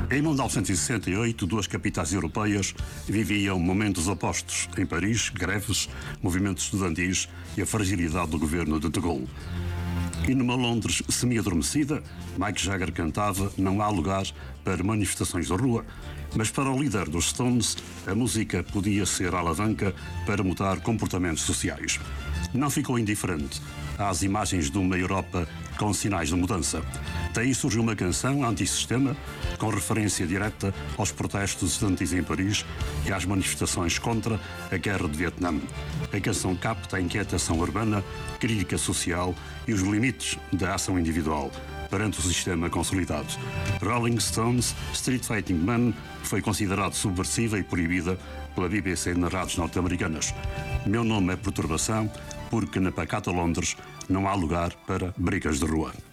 Em 1968, duas capitais europeias viviam momentos opostos. Em Paris, greves, movimentos estudantis e a fragilidade do governo de Gaulle. E numa Londres semi-adormecida, Mick Jagger cantava "Não há lugar para manifestações de rua", mas para o líder dos Stones, a música podia ser a alavanca para mudar comportamentos sociais. Não ficou indiferente às imagens de uma Europa com sinais de mudança. Daí surgiu uma canção antissistema, com referência direta aos protestos estudantis em Paris e às manifestações contra a guerra de Vietnã. A canção capta a inquietação urbana, crítica social e os limites da ação individual perante o sistema consolidado. Rolling Stones, Street Fighting Man, foi considerado subversiva e proibida pela BBC nas rádios norte-americanas. Meu nome é Perturbação, porque na pacata Londres não há lugar para brigas de rua.